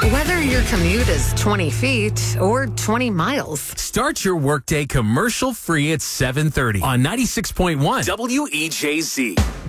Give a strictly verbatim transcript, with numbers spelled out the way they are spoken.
Whether your commute is twenty feet or twenty miles. Start your workday commercial free at seven thirty on ninety-six point one W E J Z.